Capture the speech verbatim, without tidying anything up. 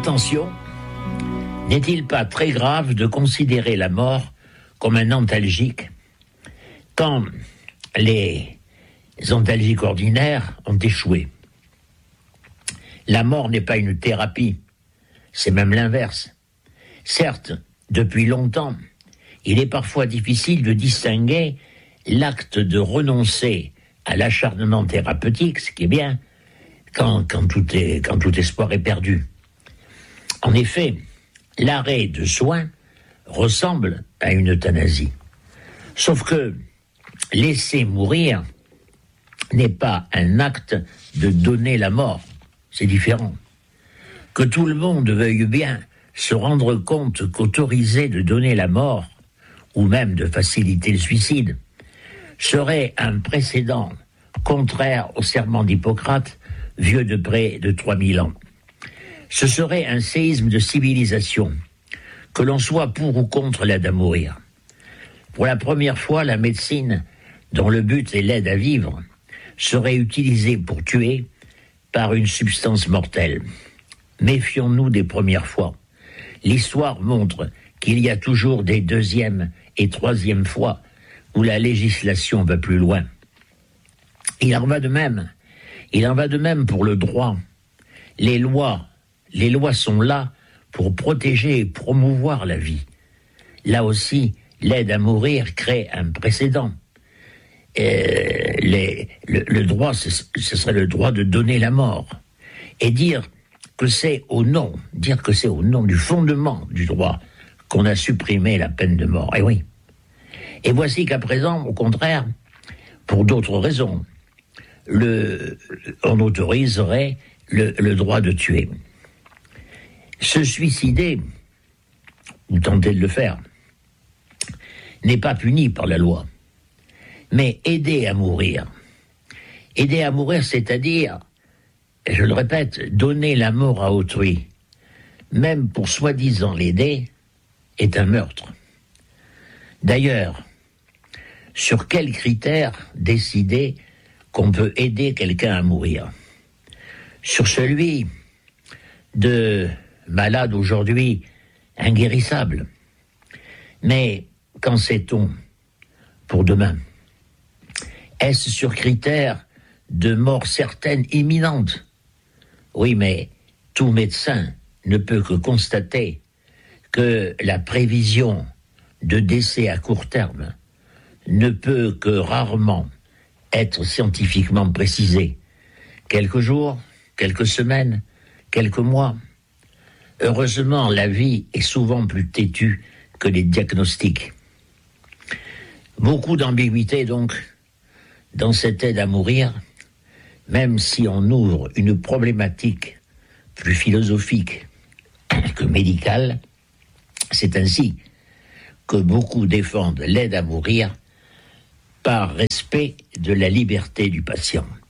Attention, n'est-il pas très grave de considérer la mort comme un antalgique quand les antalgiques ordinaires ont échoué? La mort n'est pas une thérapie, c'est même l'inverse. Certes, depuis longtemps, il est parfois difficile de distinguer l'acte de renoncer à l'acharnement thérapeutique, ce qui est bien, quand, quand, tout est, quand tout espoir est perdu. En effet, l'arrêt de soins ressemble à une euthanasie. Sauf que laisser mourir n'est pas un acte de donner la mort. C'est différent. Que tout le monde veuille bien se rendre compte qu'autoriser de donner la mort, ou même de faciliter le suicide, serait un précédent contraire au serment d'Hippocrate, vieux de près de trois mille ans. Ce serait un séisme de civilisation, que l'on soit pour ou contre l'aide à mourir. Pour la première fois, la médecine, dont le but est l'aide à vivre, serait utilisée pour tuer par une substance mortelle. Méfions-nous des premières fois. L'histoire montre qu'il y a toujours des deuxièmes et troisièmes fois où la législation va plus loin. Il en va de même. Il en va de même pour le droit. Les lois, les lois sont là pour protéger et promouvoir la vie. Là aussi, l'aide à mourir crée un précédent. Euh, les, le, le droit, ce, ce serait le droit de donner la mort. Et dire que c'est au nom, dire que c'est au nom du fondement du droit qu'on a supprimé la peine de mort. Et oui. Et voici qu'à présent, au contraire, pour d'autres raisons, le, on autoriserait le, le droit de tuer. Se suicider, ou tenter de le faire, n'est pas puni par la loi. Mais aider à mourir, aider à mourir, c'est-à-dire, je le répète, donner la mort à autrui, même pour soi-disant l'aider, est un meurtre. D'ailleurs, sur quels critères décider qu'on peut aider quelqu'un à mourir? Sur celui de malade aujourd'hui, inguérissable. Mais qu'en sait-on pour demain? Est-ce sur critère de mort certaine, imminente? Oui, mais tout médecin ne peut que constater que la prévision de décès à court terme ne peut que rarement être scientifiquement précisée. Quelques jours, quelques semaines, quelques mois. Heureusement, la vie est souvent plus têtue que les diagnostics. Beaucoup d'ambiguïté, donc, dans cette aide à mourir, même si on ouvre une problématique plus philosophique que médicale. C'est ainsi que beaucoup défendent l'aide à mourir par respect de la liberté du patient.